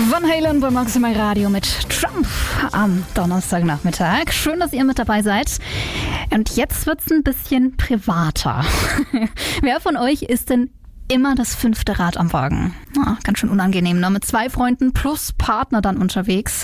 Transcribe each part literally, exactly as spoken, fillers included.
Van Halen bei Maximal Radio mit Trump am Donnerstagnachmittag. Schön, dass ihr mit dabei seid. Und jetzt wird's ein bisschen privater. Wer von euch ist denn immer das fünfte Rad am Wagen? Ah, ganz schön unangenehm, ne? Mit zwei Freunden plus Partner dann unterwegs.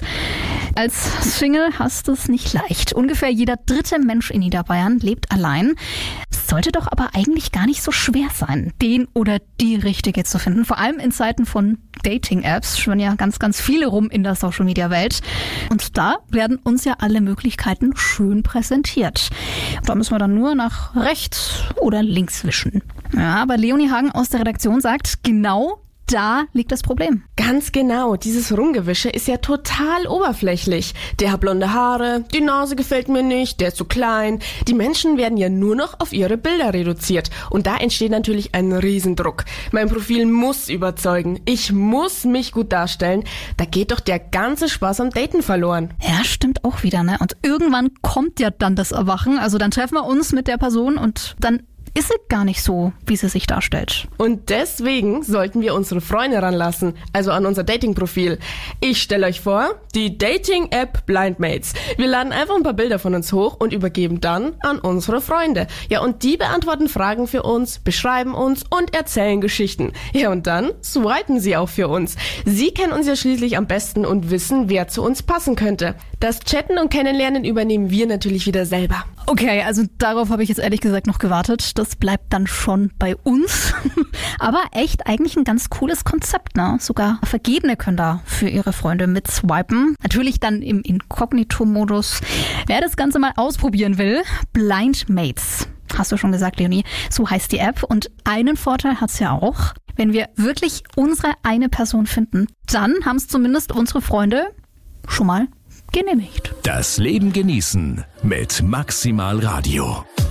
Als Single hast du es nicht leicht. Ungefähr jeder dritte Mensch in Niederbayern lebt allein. Es sollte doch aber eigentlich gar nicht so schwer sein, den oder die Richtige zu finden. Vor allem in Zeiten von Dating-Apps schwirren ja ganz, ganz viele rum in der Social-Media-Welt. Und da werden uns ja alle Möglichkeiten schön präsentiert. Da müssen wir dann nur nach rechts oder links wischen. Ja, aber Leonie Hagen aus der Redaktion sagt, genau da liegt das Problem. Ganz genau, dieses Rumgewische ist ja total oberflächlich. Der hat blonde Haare, die Nase gefällt mir nicht, der ist zu klein. Die Menschen werden ja nur noch auf ihre Bilder reduziert. Und da entsteht natürlich ein Riesendruck. Mein Profil muss überzeugen. Ich muss mich gut darstellen. Da geht doch der ganze Spaß am Daten verloren. Ja, stimmt auch wieder, ne? Und irgendwann kommt ja dann das Erwachen. Also dann treffen wir uns mit der Person und dann ist sie gar nicht so, wie sie sich darstellt. Und deswegen sollten wir unsere Freunde ranlassen, also an unser Dating-Profil. Ich stelle euch vor, die Dating-App Blindmates. Wir laden einfach ein paar Bilder von uns hoch und übergeben dann an unsere Freunde. Ja, und die beantworten Fragen für uns, beschreiben uns und erzählen Geschichten. Ja, und dann swipen sie auch für uns. Sie kennen uns ja schließlich am besten und wissen, wer zu uns passen könnte. Das Chatten und Kennenlernen übernehmen wir natürlich wieder selber. Okay, also darauf habe ich jetzt ehrlich gesagt noch gewartet. Das bleibt dann schon bei uns. Aber echt eigentlich ein ganz cooles Konzept, ne? Sogar Vergebene können da für ihre Freunde mitswipen. Natürlich dann im Inkognito-Modus. Wer das Ganze mal ausprobieren will, Blindmates. Hast du schon gesagt, Leonie? So heißt die App. Und einen Vorteil hat's ja auch. Wenn wir wirklich unsere eine Person finden, dann haben es zumindest unsere Freunde schon mal genehmigt. Das Leben genießen mit Maximal Radio.